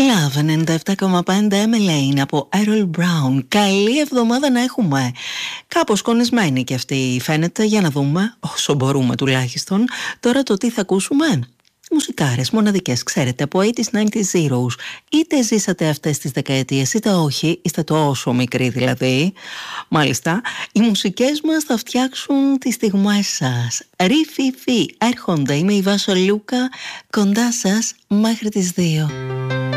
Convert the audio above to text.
Love 97,5 Emily από Errol Brown. Καλή εβδομάδα να έχουμε. Κάπως κονισμένη κι αυτή φαίνεται. Για να δούμε, όσο μπορούμε τουλάχιστον. Τώρα το τι θα ακούσουμε. Μουσικάρες μοναδικές, ξέρετε, από 80s, 90s, zeros. Είτε ζήσατε αυτές τις δεκαετίες είτε όχι, είστε τόσο μικροί δηλαδή. Μάλιστα, οι μουσικές μας θα φτιάξουν τις στιγμές σας. Ριφιφι, έρχονται, είμαι η Βάσο Λούκα, κοντά σας μέχρι τις 2.